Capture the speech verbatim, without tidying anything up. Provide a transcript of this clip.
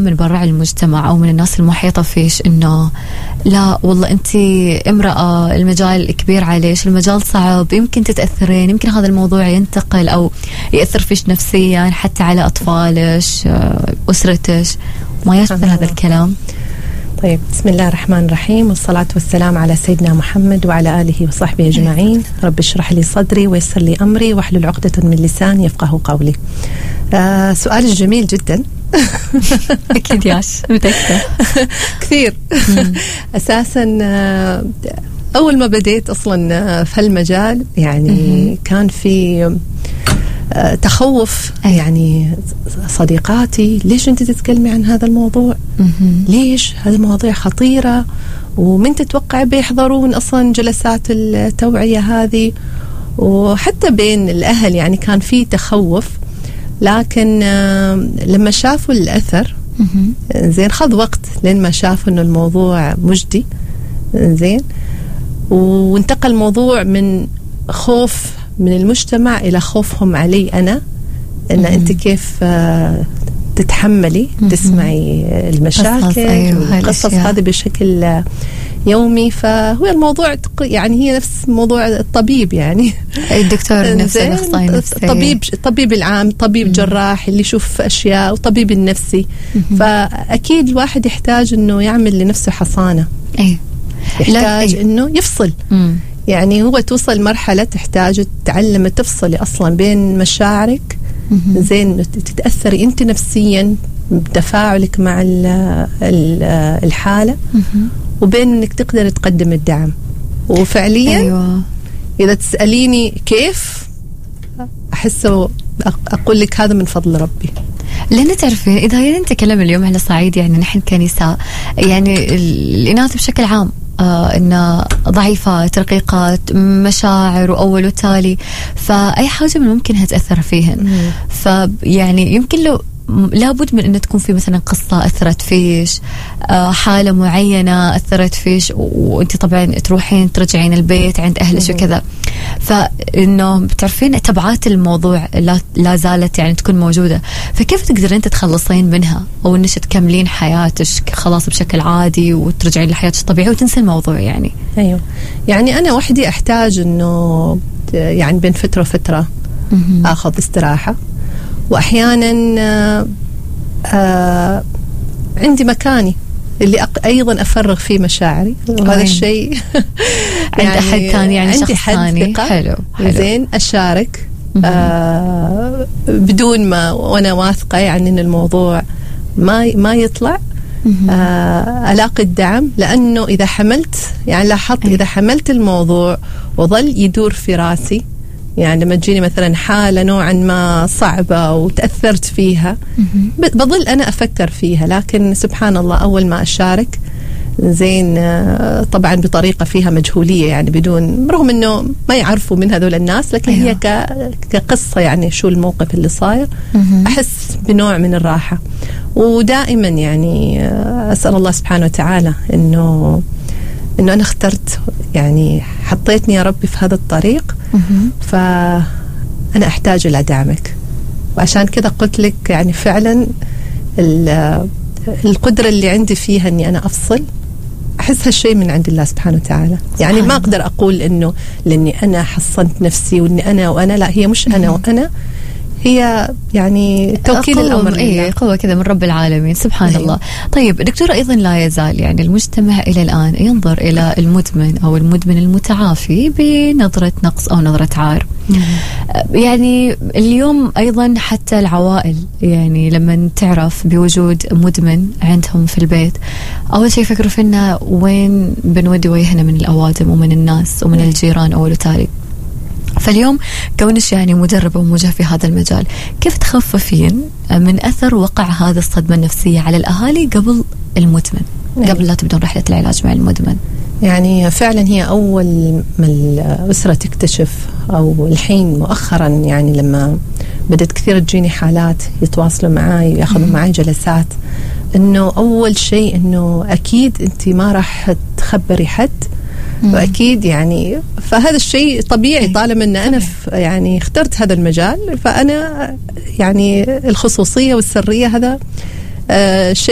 من برا المجتمع أو من الناس المحيطة فيش إنه لا والله أنت امرأة المجال كبير عليش، المجال صعب، يمكن تتأثرين، يمكن هذا الموضوع ينتقل أو يأثر فيش نفسيا حتى على أطفالش أسرتش، ما يشمل هذا الكلام؟ طيب، بسم الله الرحمن الرحيم، والصلاة والسلام على سيدنا محمد وعلى آله وصحبه أجمعين. رب اشرح لي صدري ويسر لي أمري واحلل عقدة من لساني يفقه قولي. آه سؤال جميل جدا. أكيد ياش متأكدة كثير. أساسا آه أول ما بديت أصلا في هالمجال يعني كان في آه تخوف، يعني صديقاتي ليش أنت تتكلمي عن هذا الموضوع؟ ليش هذه المواضيع خطيرة، ومن تتوقع بيحضرون أصلا جلسات التوعية هذه؟ وحتى بين الأهل يعني كان في تخوف، لكن آه لما شافوا الأثر زين خذ وقت لين ما شافوا إنه الموضوع مجدي زين، وانتقل الموضوع من خوف من المجتمع إلى خوفهم علي أنا، إن أنت كيف آه تتحملي تسمعي المشاكل والقصص هذه بشكل يومي. فهو الموضوع يعني هي نفس موضوع الطبيب، يعني الدكتور النفسي، الأخصائي النفسي، الطبيب الطبيب العام، طبيب جراح اللي يشوف أشياء، وطبيب النفسي. فأكيد الواحد يحتاج إنه يعمل لنفسه حصانة، أيه. يحتاج إنه يفصل. مم. يعني هو توصل مرحلة تحتاج تتعلم تفصلي أصلا بين مشاعرك زين، تتأثري أنت نفسيا بتفاعلك مع ال ال الحالة، وبين أنك تقدر تقدم الدعم. وفعليا أيوة. إذا تسأليني كيف، أحسه أقول لك هذا من فضل ربي. لأن تعرفين إذا يعني نتكلم اليوم على صعيد يعني نحن كنساء، يعني الإناث بشكل عام آه إن ضعيفات، رقيقات، مشاعر وأول وتالي، فأي حاجة من ممكن تأثر فيهن. فيعني يمكن لو لابد من أن تكون في مثلا قصة أثرت فيش، آه حالة معينة أثرت فيش، وأنت طبعا تروحين ترجعين البيت عند أهلش وكذا، فإنه بتعرفين تبعات الموضوع لا, لا زالت يعني تكون موجودة. فكيف تقدرين تتخلصين منها، أو إنش تكملين حياتك خلاص بشكل عادي وترجعين لحياتك الطبيعية وتنسي الموضوع؟ يعني أيوه، يعني أنا وحدي أحتاج إنه يعني بين فترة وفترة أخذ استراحة، وأحيانا آه آه عندي مكاني اللي أيضا أفرغ فيه مشاعري، وهذا الشيء عند يعني أحد ثاني، يعني عندي حد ثاني. حلو, حلو زين أشارك آه بدون ما وأنا واثقة يعني إن الموضوع ما ما يطلع، آه ألاقي الدعم. لأنه إذا حملت يعني لاحظت إذا حملت الموضوع وظل يدور في راسي، يعني لما تجيني مثلا حالة نوعا ما صعبة وتأثرت فيها، بظل أنا أفكر فيها. لكن سبحان الله أول ما أشارك زين طبعا بطريقة فيها مجهولية، يعني بدون، رغم أنه ما يعرفوا من هذول الناس، لكن أيوة. هي كقصة يعني شو الموقف اللي صاير، أحس بنوع من الراحة. ودائما يعني أسأل الله سبحانه وتعالى أنه أنه أنا اخترت، يعني حطيتني يا ربي في هذا الطريق، فأنا أحتاج إلى دعمك. وعشان كذا قلت لك يعني فعلا القدرة اللي عندي فيها أني أنا أفصل، أحس هالشيء من عند الله سبحانه وتعالى. يعني ما أقدر أقول أنه لأني أنا حصنت نفسي وأني أنا وأنا، لا، هي مش أنا وأنا، هي يعني توكيل الأمر، إيه قوة كذا من رب العالمين سبحان أيه. الله. طيب دكتورة، أيضا لا يزال يعني المجتمع إلى الآن ينظر إلى المدمن أو المدمن المتعافي بنظرة نقص أو نظرة عار. يعني اليوم أيضا حتى العوائل يعني لما تعرف بوجود مدمن عندهم في البيت، أول شيء يفكروا فينا وين بنودي وجهنا من الأوادم ومن الناس ومن الجيران أول وتالي. فاليوم كونش يعني مدربة وموجهة في هذا المجال، كيف تخففين من أثر وقع هذا الصدمة النفسية على الأهالي قبل المدمن، قبل لا تبدون رحلة العلاج مع المدمن؟ يعني فعلا هي أول ما الأسرة تكتشف، أو الحين مؤخرا يعني لما بدأت كثير تجيني حالات يتواصلوا معي ويأخذوا معي جلسات، إنه أول شيء إنه أكيد أنت ما راح تخبري حد، وأكيد يعني فهذا الشيء طبيعي طالما أن أنا يعني اخترت هذا المجال، فأنا يعني الخصوصية والسرية هذا آه شيء